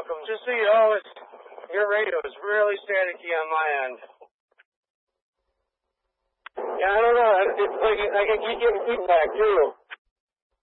welcome. Just so you know, your radio is really staticky on my end. Yeah, I don't know. It's like I can keep getting feedback, too.